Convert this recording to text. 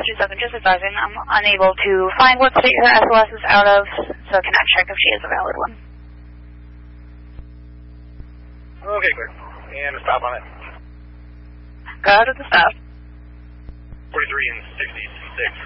Massachusetts, just advising I'm unable to find what state her SOS is out of, so I cannot check if she is a valid one. Okay, clear. And a stop on it. Go to the stop. 43 and 66.